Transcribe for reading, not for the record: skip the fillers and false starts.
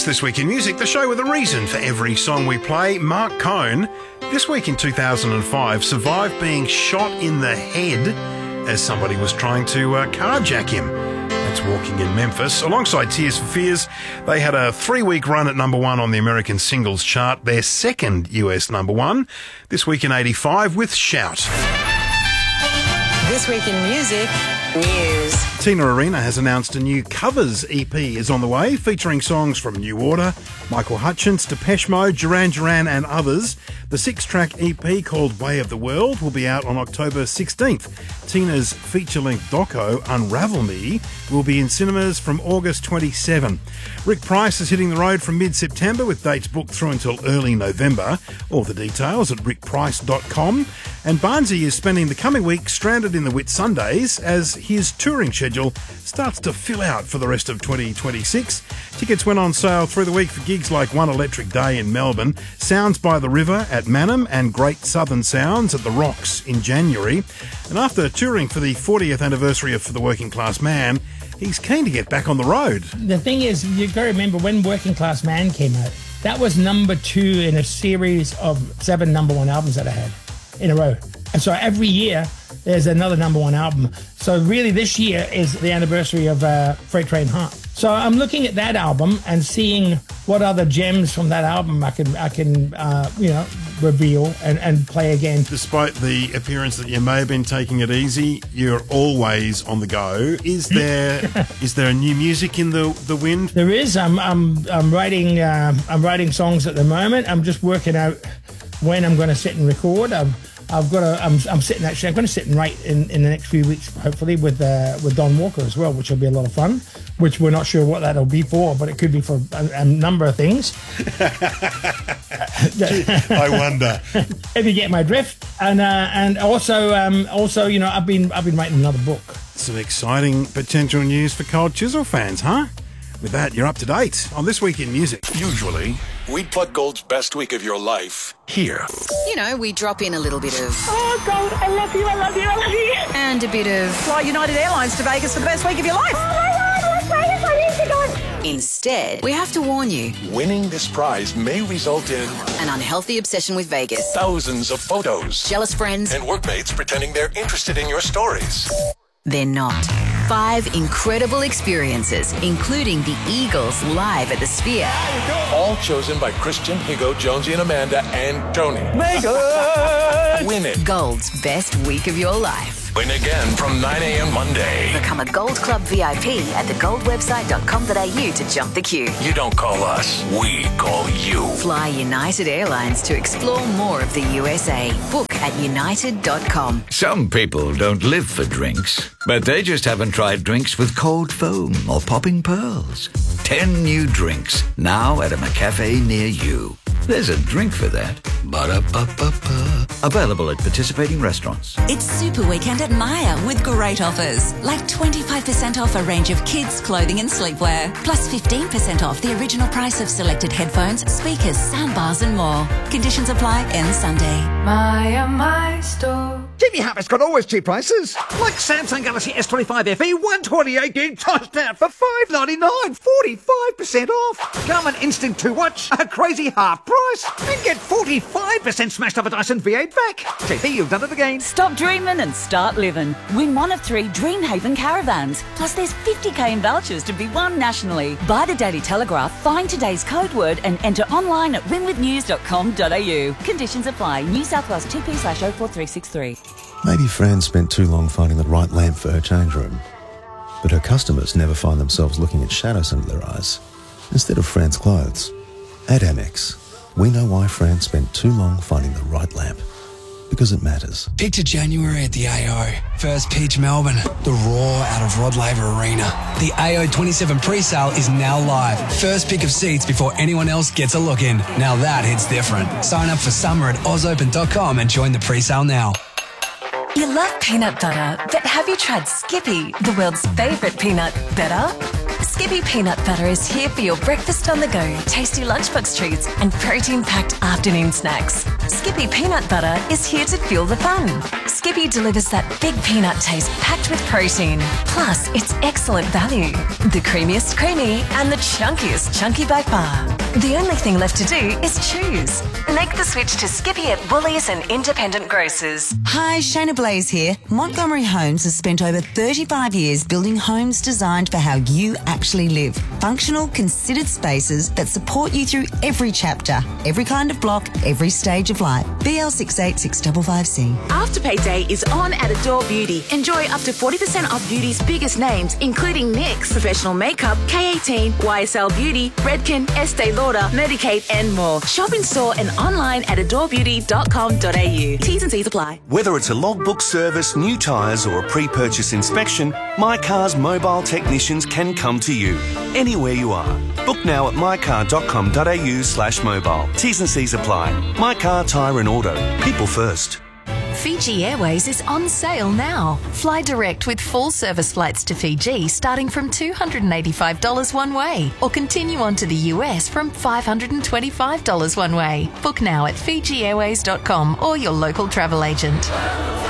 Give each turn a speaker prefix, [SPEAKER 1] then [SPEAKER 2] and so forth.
[SPEAKER 1] It's This Week in Music, the show with a reason for every song we play. Mark Cohn, this week in 2005, survived being shot in the head as somebody was trying to carjack him. That's Walking in Memphis. Alongside Tears for Fears, they had a 3-week run at number one on the American singles chart, their second US number one, this week in 85 with Shout.
[SPEAKER 2] This Week in Music News.
[SPEAKER 1] Tina Arena has announced a new covers EP is on the way, featuring songs from New Order, Michael Hutchence, Depeche Mode, Duran Duran and others. The 6-track EP called Way of the World will be out on October 16th. Tina's feature-length doco, Unravel Me, will be in cinemas from August 27. Rick Price is hitting the road from mid-September with dates booked through until early November. All the details at rickprice.com. And Barnsey is spending the coming week stranded in the Whitsundays as his touring schedule starts to fill out for the rest of 2026. Tickets went on sale through the week for gigs like One Electric Day in Melbourne, Sounds by the River at Mannum and Great Southern Sounds at the Rocks in January. And after touring for the 40th anniversary of For the Working Class Man, he's keen to get back on the road.
[SPEAKER 3] The thing is, you've got to remember when Working Class Man came out, that was number 2 in a series of 7 number 1 albums that I had in a row. And so every year there's another number 1 album. So really this year is the anniversary of Freight Train Heart. So I'm looking at that album and seeing what other gems from that album I can reveal and play again.
[SPEAKER 1] Despite the appearance that you may have been taking it easy, you're always on the go. Is there new music in the wind?
[SPEAKER 3] There is. I'm writing songs at the moment. I'm just working out when I'm going to sit and record. I'm going to sit and write in the next few weeks, hopefully, with Don Walker as well, which will be a lot of fun, which we're not sure what that'll be for, but it could be for a number of things.
[SPEAKER 1] I wonder.
[SPEAKER 3] If you get my drift. And also, I've been writing another book.
[SPEAKER 1] Some exciting potential news for Cold Chisel fans, huh? With that, you're up to date on This Week in Music.
[SPEAKER 4] Usually, we'd plug Gold's best week of your life here.
[SPEAKER 2] You know, we drop in a little bit of...
[SPEAKER 5] Oh, Gold, I love you, I love you, I love you.
[SPEAKER 2] And a bit of...
[SPEAKER 6] Fly United Airlines to Vegas for the best week of your life.
[SPEAKER 5] Oh, my God, Las Vegas, I need to go.
[SPEAKER 2] Instead, we have to warn you.
[SPEAKER 4] Winning this prize may result in
[SPEAKER 2] An unhealthy obsession with Vegas.
[SPEAKER 4] thousands of photos
[SPEAKER 2] Jealous friends.
[SPEAKER 4] and workmates pretending they're interested in your stories.
[SPEAKER 2] They're not. 5 incredible experiences, including the Eagles live at the Sphere.
[SPEAKER 4] All chosen by Christian, Higo, Jonesy, and Amanda, and Tony. Win it.
[SPEAKER 2] Gold's best week of your life.
[SPEAKER 4] Win again from 9 a.m. Monday.
[SPEAKER 2] Become a Gold Club VIP at thegoldwebsite.com.au to jump the queue.
[SPEAKER 4] You don't call us, we call you.
[SPEAKER 2] Fly United Airlines to explore more of the USA. Book at united.com.
[SPEAKER 7] Some people don't live for drinks, but they just haven't tried drinks with cold foam or popping pearls. 10 new drinks, now at a McCafe near you. There's a drink for that. Ba-da-ba-ba-ba. Available at participating restaurants.
[SPEAKER 8] It's Super Weekend at Maya with great offers, like 25% off a range of kids' clothing and sleepwear, plus 15% off the original price of selected headphones, speakers, soundbars and more. Conditions apply end Sunday.
[SPEAKER 5] Maya, my store.
[SPEAKER 6] Jimmy Harris got always cheap prices, like Samsung Galaxy S25 FE 128GB tossed out for $599, 45% off. Garmin Instinct 2 watch, a crazy half price, and get 45% smashed up a Dyson V8 vac. JP, you've done it again.
[SPEAKER 9] Stop dreaming and start living. Win one of 3 Dreamhaven caravans. Plus there's 50k in vouchers to be won nationally. Buy the Daily Telegraph, find today's code word and enter online at winwithnews.com.au. Conditions apply. New South Wales 2P/04363.
[SPEAKER 10] Maybe Fran spent too long finding the right lamp for her change room, but her customers never find themselves looking at shadows under their eyes instead of Fran's clothes. At Amex, we know why Fran spent too long finding the right lamp. Because it matters.
[SPEAKER 11] Picture January at the AO. First pitch Melbourne. The roar out of Rod Laver Arena. The AO 27 pre-sale is now live. First pick of seats before anyone else gets a look in. Now that hits different. Sign up for summer at ausopen.com and join the pre-sale now.
[SPEAKER 8] You love peanut butter, but have you tried Skippy, the world's favourite peanut butter? Skippy peanut butter is here for your breakfast on the go, tasty lunchbox treats and protein-packed afternoon snacks. Skippy peanut butter is here to fuel the fun.
[SPEAKER 12] Skippy delivers that big peanut taste packed with protein. Plus, it's excellent value. The creamiest creamy and the chunkiest chunky bake bar. The only thing left to do is choose. Make the switch to Skippy at Woolies and independent grocers.
[SPEAKER 13] Hi, Shayna Blaze here. Montgomery Homes has spent over 35 years building homes designed for how you actually live. Functional, considered spaces that support you through every chapter, every kind of block, every stage of life. BL686555C.
[SPEAKER 14] Afterpay Day is on at Adore Beauty. Enjoy up to 40% off beauty's biggest names, including NYX, Professional Makeup, K18, YSL Beauty, Redken, Estee Lauder, Medicaid, and more. Shop in store and online at adorebeauty.com.au. T's and C's apply.
[SPEAKER 15] Whether it's a logbook service, new tyres or a pre-purchase inspection, My Car's mobile technicians can come to you anywhere you are. Book now at mycar.com.au/mobile. T's and C's apply. My Car Tyre and Auto. People first.
[SPEAKER 12] Fiji Airways is on sale now. Fly direct with full service flights to Fiji starting from $285 one way, or continue on to the US from $525 one way. Book now at FijiAirways.com or your local travel agent.